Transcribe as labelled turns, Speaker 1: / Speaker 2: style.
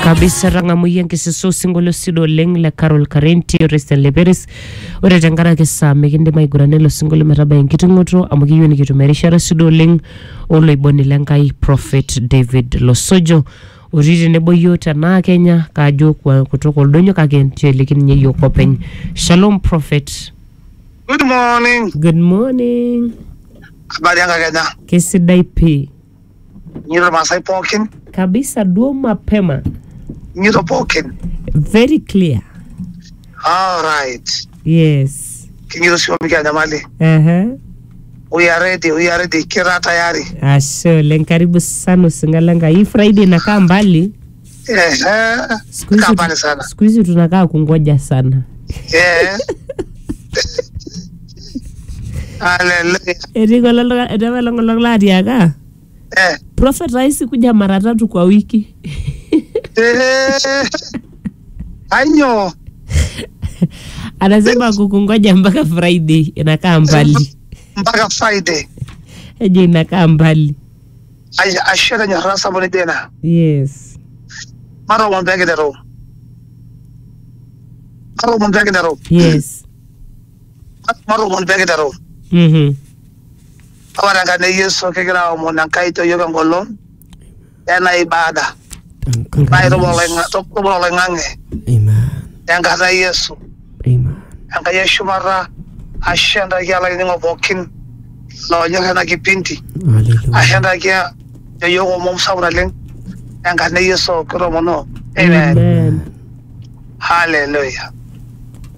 Speaker 1: kabisa rangamuyen kisiso singolo sido leng la Carol Karenti Restel Leperis ore tengara kesa mekinde maiguranelo singolo meraba enkitungoto amukiyoni kitumerishara sido leng olo iboni lenkai Prophet David Losojo uriri nebo yota na Kenya kajo kwa kutoka oldonyo kakente likini nye yokopeny. Shalom Prophet.
Speaker 2: Good morning.
Speaker 1: Good morning.
Speaker 2: Habari yanga Kenya.
Speaker 1: Kesidai pi.
Speaker 2: Nyiro Masai Pokin.
Speaker 1: Kabisa duo mapema.
Speaker 2: Nyiro Pokin.
Speaker 1: Very clear.
Speaker 2: All right.
Speaker 1: Yes.
Speaker 2: Kinyiro siwa mika jamali. We are ready. Kira tayari.
Speaker 1: Asho, lenkaribu sana usingalanga. Hii Friday nakaa mbali.
Speaker 2: Kaa sana.
Speaker 1: Siku hizi tunakaa kungoja sana.
Speaker 2: Hallelujah.
Speaker 1: Eriko lolongo diaga. Prophet raisi kuja mara 3 kwa wiki.
Speaker 2: Anyo.
Speaker 1: Anasema kukungoja mpaka Friday inakaa mbali.
Speaker 2: Mpaka Friday.
Speaker 1: Eje inakaa mbali.
Speaker 2: Ashera nyarasa mboni tena.
Speaker 1: Yes.
Speaker 2: Maro mwambege dero.
Speaker 1: Yes.
Speaker 2: Maro mwambege dero. Awara ngane Yesu kekira omona kaito yoga ngolo. Yana ibada. Bairo bole ngange.
Speaker 1: Amen.
Speaker 2: Yanga Yesu.
Speaker 1: Amen.
Speaker 2: Yanga Yesu mara ashenda yala ningo bokin. Lo nyoka na kipinti.
Speaker 1: Hallelujah.
Speaker 2: Ashenda kia yogo momsaura leng. Yanga Yesu kero mono.
Speaker 1: Amen.
Speaker 2: Hallelujah.